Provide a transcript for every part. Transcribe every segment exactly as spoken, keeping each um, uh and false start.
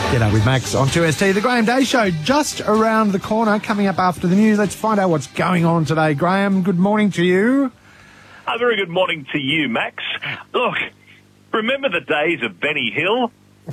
G'day with Max on two S T. The Graham Day Show just around the corner, coming up after the news. Let's find out what's going on today. Graham, good morning to you. A very good morning to you, Max. Look, remember the days of Benny Hill?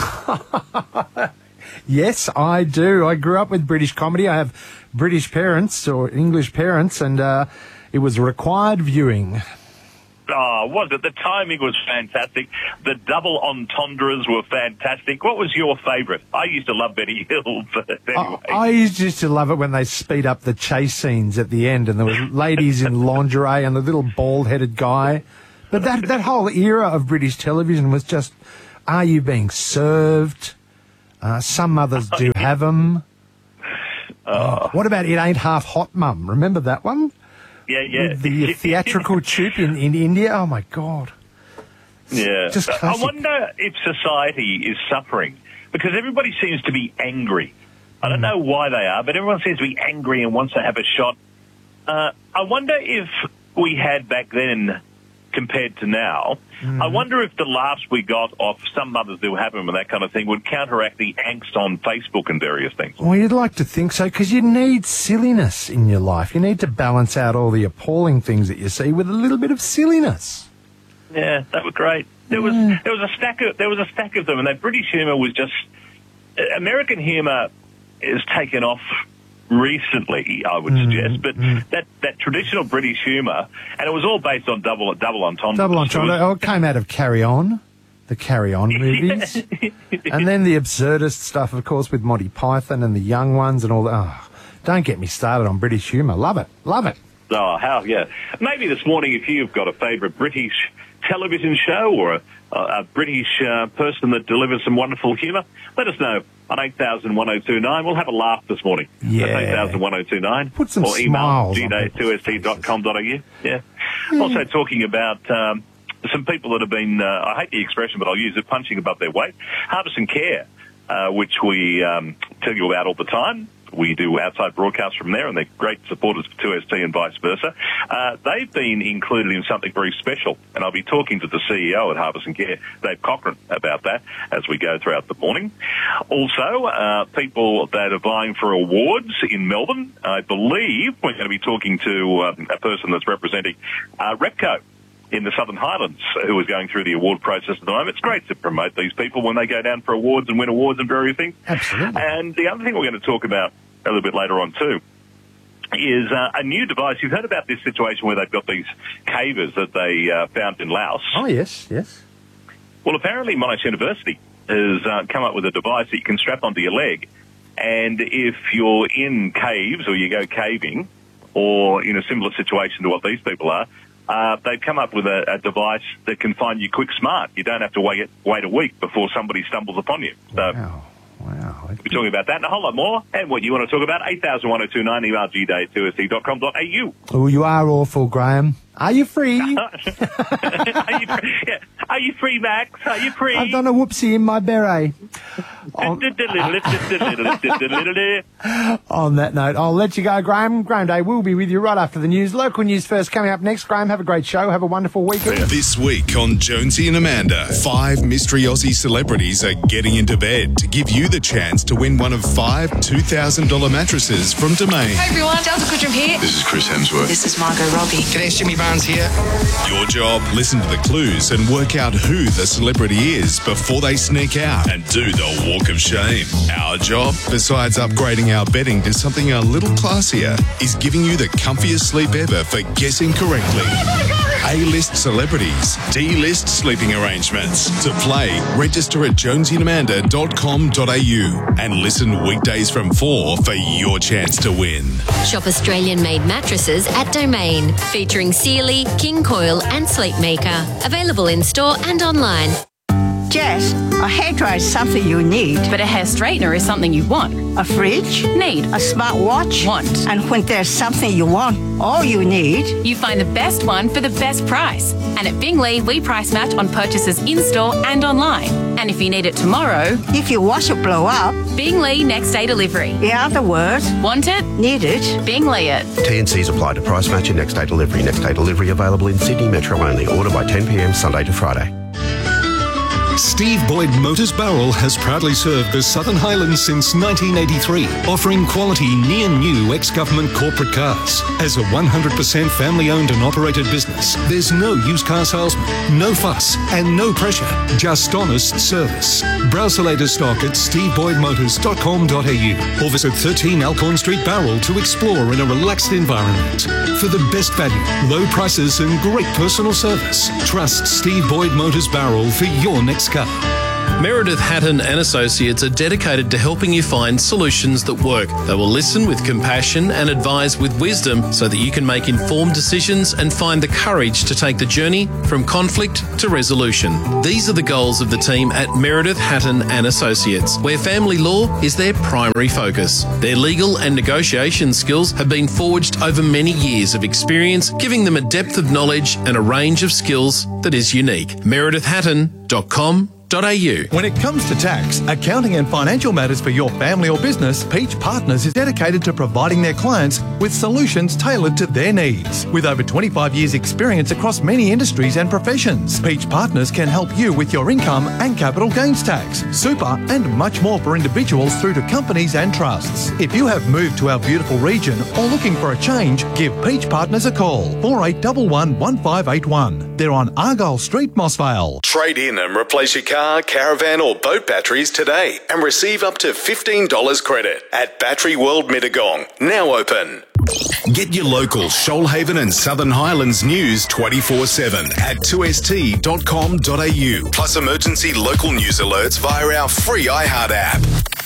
Yes, I do. I grew up with British comedy. I have British parents or English parents, and uh, it was required viewing. Oh, was it? The timing was fantastic. The double entendres were fantastic. What was your favourite? I used to love Benny Hill, but anyway. I, I used to love it when they speed up the chase scenes at the end, and there was ladies in lingerie and the little bald-headed guy. But that, that whole era of British television was just, are you being served? Uh, some mothers do have them. Uh, what about It Ain't Half Hot, Mum? Remember that one? Yeah, yeah. With the theatrical troupe in, in India. Oh, my God. Yeah. Just I wonder if society is suffering because everybody seems to be angry. I don't know why they are, but everyone seems to be angry and wants to have a shot. Uh, I wonder if we had back then compared to now, mm. I wonder if the laughs we got off some mothers do have them and that kind of thing would counteract the angst on Facebook and various things. Well, you'd like to think so, because you need silliness in your life. You need to balance out all the appalling things that you see with a little bit of silliness. Yeah, that was great. There was yeah. there was a stack of there was a stack of them, and that British humour was just American humour is taken off recently, I would mm, suggest, but mm. that, that traditional British humour, and it was all based on double double entendre. Double entendre. Oh, it came out of Carry On, the Carry On movies, and then the absurdist stuff, of course, with Monty Python and the Young Ones and all that. Oh, don't get me started on British humour. Love it, love it. Oh, how, yeah. Maybe this morning, if you've got a favourite British television show or a, a British uh, person that delivers some wonderful humour, let us know on eight thousand one oh two nine. We'll have a laugh this morning. Yeah. That's eight thousand one oh two nine. Put some or smiles email g day at two s t dot com dot a u. Yeah. yeah. Also talking about um, some people that have been, uh, I hate the expression, but I'll use it, punching above their weight. Harvest and Care, uh, which we um, tell you about all the time. We do outside broadcasts from there, and they're great supporters of two S T and vice versa. Uh, they've been included in something very special, and I'll be talking to the C E O at Harvest and Care, Dave Cochran, about that as we go throughout the morning. Also, uh, people that are vying for awards in Melbourne, I believe we're going to be talking to uh, a person that's representing uh, Repco in the Southern Highlands, who is going through the award process at the moment. It's great to promote these people when they go down for awards and win awards and various things. Absolutely. And the other thing we're going to talk about a little bit later on too is uh, a new device. You've heard about this situation where they've got these cavers that they uh, found in Laos. Oh, yes, yes. Well, apparently Monash University has uh, come up with a device that you can strap onto your leg, and if you're in caves or you go caving or in a similar situation to what these people are, Uh, they've come up with a, a device that can find you quick smart. You don't have to wait wait a week before somebody stumbles upon you. So wow, wow. we'll be talking about that and a whole lot more. And what you want to talk about, eight thousand one oh two nine, email g day at two s t dot com dot a u. Oh, you are awful, Graham. Are you free? are, you free? Yeah. Are you free, Max? Are you free? I've done a whoopsie in my beret. on, on that note, I'll let you go, Graham. Graham Day will be with you right after the news. Local news first coming up next. Graham, have a great show. Have a wonderful weekend. This week on Jonesy and Amanda, five mystery Aussie celebrities are getting into bed to give you the chance to win one of five two thousand dollars mattresses from Domain. Hey everyone, Delta Goodrum here. This is Chris Hemsworth. This is Margot Robbie. G'day, Jimmy Barnes here. Your job, listen to the clues and work out who the celebrity is before they sneak out and do the walk of shame. Our job, besides upgrading our bedding to something a little classier, is giving you the comfiest sleep ever for guessing correctly. A-list celebrities, D-list sleeping arrangements. To play, register at jonesy and amanda dot com dot a u and listen weekdays from four for your chance to win. Shop Australian-made mattresses at Domain, featuring Sealy, King Coil and Sleepmaker. Available in store and online. Jess, a hairdryer is something you need. But a hair straightener is something you want. A fridge? Need. A smartwatch? Want. And when there's something you want, all you need... You find the best one for the best price. And at Bingley, we price match on purchases in-store and online. And if you need it tomorrow... If your washer blow up... Bingley next day delivery. In other words... Want it? Need it? Bingley it. T and C's apply to price match and next day delivery. Next day delivery available in Sydney Metro only. Order by ten p m Sunday to Friday. Steve Boyd Motors Barrel has proudly served the Southern Highlands since nineteen eighty-three, offering quality near-new ex-government corporate cars. As a one hundred percent family-owned and operated business, there's no used car salesman, no fuss, and no pressure, just honest service. Browse the latest stock at steve boyd motors dot com dot a u or visit thirteen Alcorn Street Barrel to explore in a relaxed environment. For the best value, low prices and great personal service, trust Steve Boyd Motors Barrel for your next car. Meredith Hatton and Associates are dedicated to helping you find solutions that work. They will listen with compassion and advise with wisdom so that you can make informed decisions and find the courage to take the journey from conflict to resolution. These are the goals of the team at Meredith Hatton and Associates, where family law is their primary focus. Their legal and negotiation skills have been forged over many years of experience, giving them a depth of knowledge and a range of skills that is unique. meredith hatton dot com dot a u. When it comes to tax, accounting and financial matters for your family or business, Peach Partners is dedicated to providing their clients with solutions tailored to their needs. With over twenty-five years experience across many industries and professions, Peach Partners can help you with your income and capital gains tax, super and much more for individuals through to companies and trusts. If you have moved to our beautiful region or looking for a change, give Peach Partners a call, four eight one one, one five eight one. They're on Argyle Street, Mossvale. Trade in and replace your car, caravan or boat batteries today and receive up to fifteen dollars credit at Battery World Mittagong, now open. Get your local Shoalhaven and Southern Highlands news twenty-four seven at two s t dot com dot a u, plus emergency local news alerts via our free iHeart app.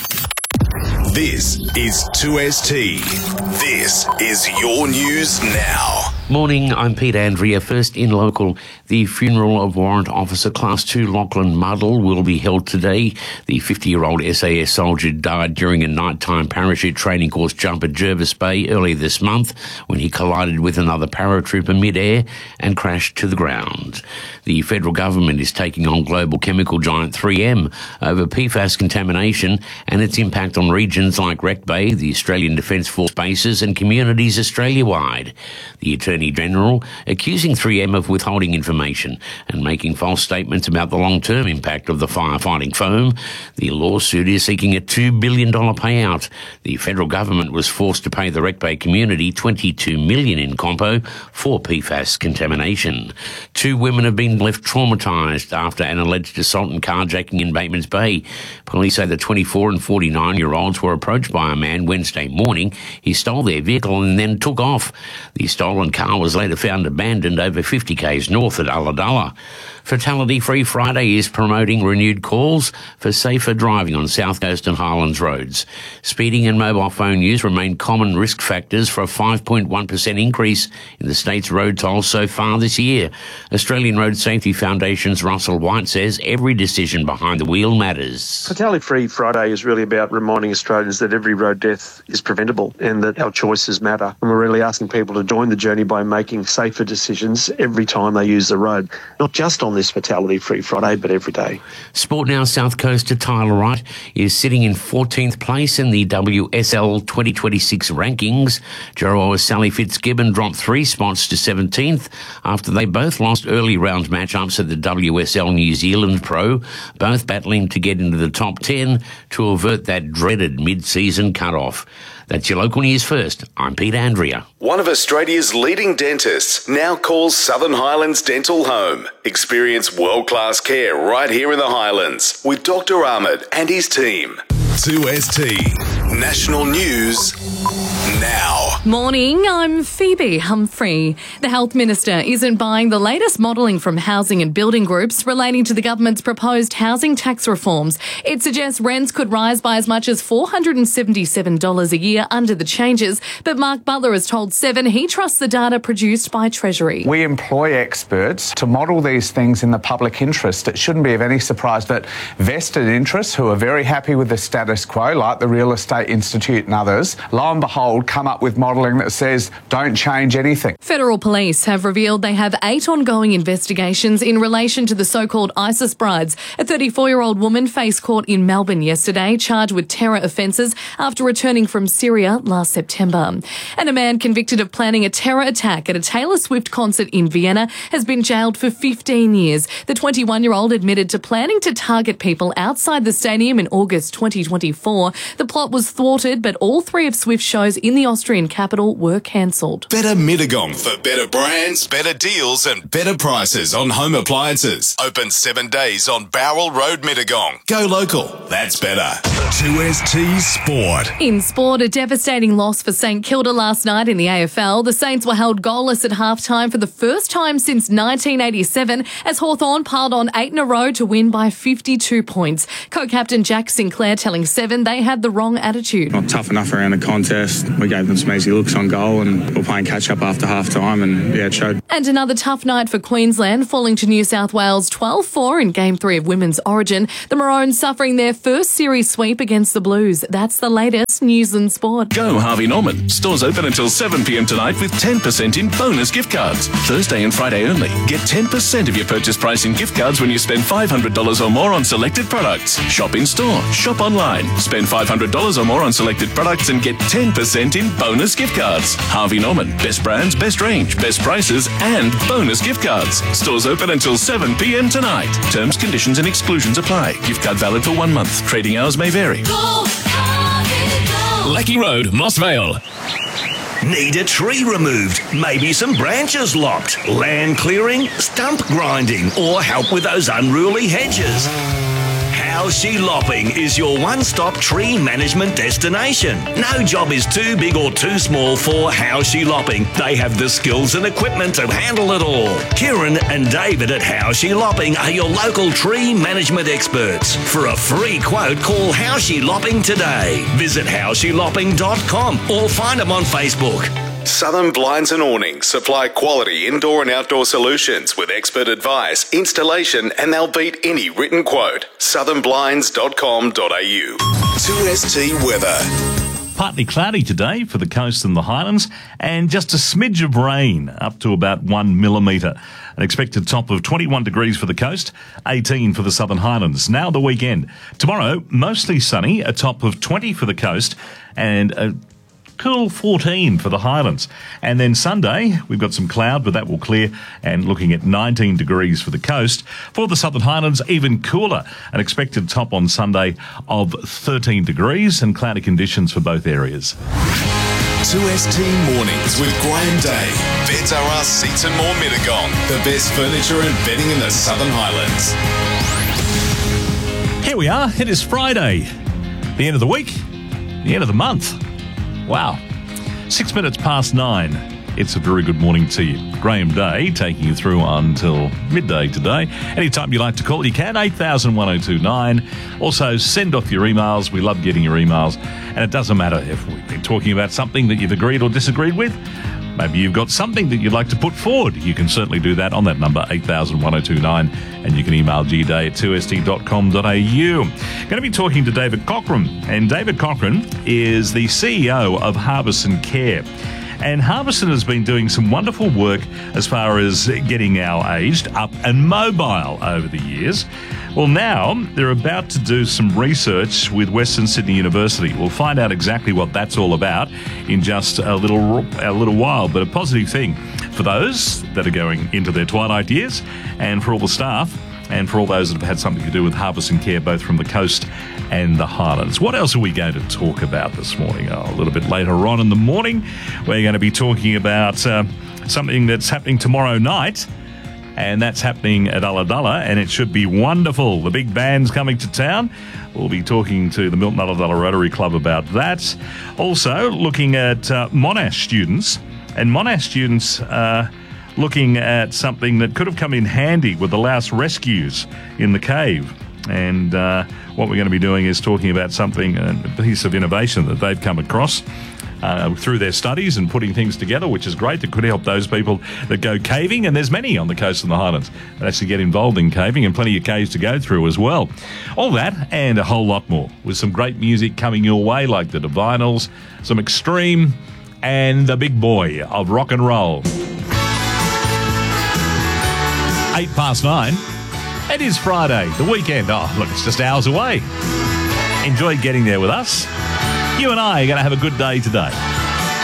This is two S T. This is your news now. Morning, I'm Pete Andrea. First in local, the funeral of Warrant Officer Class two Lachlan Muddle will be held today. The fifty-year-old S A S soldier died during a nighttime parachute training course jump at Jervis Bay earlier this month when he collided with another paratrooper mid-air and crashed to the ground. The federal government is taking on global chemical giant three M over P FAS contamination and its impact on regions like Wreck Bay, the Australian Defence Force bases and communities Australia-wide. The Attorney General accusing three M of withholding information and making false statements about the long-term impact of the firefighting foam. The lawsuit is seeking a two billion dollars payout. The federal government was forced to pay the Wreck Bay community twenty-two million dollars in compo for P FAS contamination. Two women have been left traumatised after an alleged assault and carjacking in Batemans Bay. Police say the twenty-four and forty-nine-year-olds were approached by a man Wednesday morning. He stole their vehicle and then took off. The stolen car was later found abandoned over fifty k's north at Ulladulla. Fatality Free Friday is promoting renewed calls for safer driving on South Coast and Highlands roads. Speeding and mobile phone use remain common risk factors for a five point one percent increase in the state's road tolls so far this year. Australian Road Safety Foundation's Russell White says every decision behind the wheel matters. Fatality Free Friday is really about reminding Australians that every road death is preventable and that our choices matter. And we're really asking people to join the journey by making safer decisions every time they use the road, not just on this Fatality Free Friday, but every day. Sport Now South Coaster Tyler Wright is sitting in fourteenth place in the W S L twenty twenty-six rankings. Jerrowa's Sally Fitzgibbon dropped three spots to seventeenth after they both lost early round matchups at the W S L New Zealand Pro, both battling to get into the top ten to avert that dreaded mid-season cut-off. That's your local news first. I'm Pete Andrea. One of Australia's leading dentists now calls Southern Highlands Dental home. Experience world-class care right here in the Highlands with Doctor Ahmed and his team. two S T National News now. Morning, I'm Phoebe Humphrey. The Health Minister isn't buying the latest modelling from housing and building groups relating to the government's proposed housing tax reforms. It suggests rents could rise by as much as four hundred seventy-seven dollars a year under the changes, but Mark Butler has told Seven he trusts the data produced by Treasury. We employ experts to model these things in the public interest. It shouldn't be of any surprise that vested interests who are very happy with the status quo, like the Real Estate Institute and others, lo and behold, come up with models modelling that says don't change anything. Federal police have revealed they have eight ongoing investigations in relation to the so-called ISIS brides. A thirty-four-year-old woman faced court in Melbourne yesterday, charged with terror offences after returning from Syria last September. And a man convicted of planning a terror attack at a Taylor Swift concert in Vienna has been jailed for fifteen years. The twenty-one-year-old admitted to planning to target people outside the stadium in August twenty twenty-four. The plot was thwarted, but all three of Swift's shows in the Austrian capital were cancelled. Better Mittagong for better brands, better deals and better prices on home appliances. Open seven days on Bowral Road, Mittagong. Go local. That's better. two S T Sport. In sport, a devastating loss for St Kilda last night in the A F L. The Saints were held goalless at halftime for the first time since nineteen eighty-seven as Hawthorn piled on eight in a row to win by fifty-two points. Co-captain Jack Sinclair telling Seven they had the wrong attitude. Not tough enough around the contest. We gave them some easy looks on goal and we were playing catch-up after half-time and, yeah, it showed. And another tough night for Queensland, falling to New South Wales twelve four in Game three of Women's Origin. The Maroons suffering their first series sweep against the Blues. That's the latest news and sport. Go Harvey Norman. Stores open until seven p m tonight with ten percent in bonus gift cards. Thursday and Friday only. Get ten percent of your purchase price in gift cards when you spend five hundred dollars or more on selected products. Shop in store. Shop online. Spend five hundred dollars or more on selected products and get ten percent in bonus gift cards. Harvey Norman. Best brands, best range, best prices and bonus gift cards. Stores open until seven p m tonight. Terms, conditions and exclusions apply. Gift card valid for one month. Trading hours may vary. Go, Harvey, go. Lecky Road, Moss Vale. Need a tree removed? Maybe some branches lopped? Land clearing? Stump grinding? Or help with those unruly hedges? Howshe Lopping is your one-stop tree management destination. No job is too big or too small for Howshe Lopping. They have the skills and equipment to handle it all. Kieran and David at Howshe Lopping are your local tree management experts. For a free quote, call Howshe Lopping today. Visit howshe lopping dot com or find them on Facebook. Southern Blinds and Awnings supply quality indoor and outdoor solutions with expert advice, installation, and they'll beat any written quote. southern blinds dot com dot a u. two S T weather. Partly cloudy today for the coast and the highlands, and just a smidge of rain, up to about one millimetre. An expected top of twenty-one degrees for the coast, eighteen for the southern highlands. Now the weekend. Tomorrow, mostly sunny, a top of twenty for the coast, and a cool fourteen for the highlands. And then Sunday, we've got some cloud, but that will clear, and looking at nineteen degrees for the coast. For the southern highlands, even cooler. An expected top on Sunday of thirteen degrees and cloudy conditions for both areas. two S T Mornings with Graham Day. Beds R Us Seats and More Mittagong. The best furniture and bedding in the Southern Highlands. Here we are. It is Friday. The end of the week. The end of the month. Wow. Six minutes past nine. It's a very good morning to you. Graham Day taking you through until midday today. Anytime you like to call, you can. eight thousand one oh two nine. Also, send off your emails. We love getting your emails. And it doesn't matter if we've been talking about something that you've agreed or disagreed with. Maybe you've got something that you'd like to put forward. You can certainly do that on that number, eight thousand one oh two nine. And you can email g day at two s t dot com dot a u. Going to be talking to David Cochran. And David Cochran is the C E O of Harbison Care. And Harbison has been doing some wonderful work as far as getting our aged up and mobile over the years. Well, now they're about to do some research with Western Sydney University. We'll find out exactly what that's all about in just a little a little while, but a positive thing for those that are going into their twilight years and for all the staff and for all those that have had something to do with Harbison Care, both from the coast and the highlands. What else are we going to talk about this morning? Oh, a little bit later on in the morning, we're going to be talking about uh, something that's happening tomorrow night. And that's happening at Ulladulla, and it should be wonderful. The big band's coming to town. We'll be talking to the Milton Ulladulla Rotary Club about that. Also, looking at uh, Monash students, and Monash students uh, looking at something that could have come in handy with the last rescues in the cave. And uh, what we're going to be doing is talking about something, a piece of innovation that they've come across Uh, through their studies and putting things together, which is great. That could help those people that go caving, and there's many on the coast and the highlands that actually get involved in caving, and plenty of caves to go through as well. All that and a whole lot more, with some great music coming your way, like the Divinals, some extreme, and the big boy of rock and roll. Eight past nine. It is Friday, the weekend. Oh, look, it's just hours away. Enjoy getting there with us. You and I are going to have a good day today.